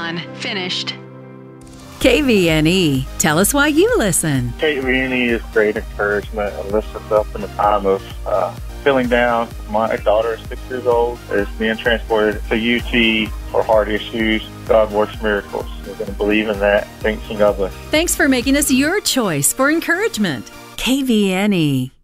done. Finished. KVNE. Tell us why you listen. KVNE is great encouragement. It lifts us up in a time of feeling down. My daughter is 6 years old, is being transported to UT for heart issues. God works miracles. We're going to believe in that, thinking of us. Thanks for making us your choice for encouragement. KVNE.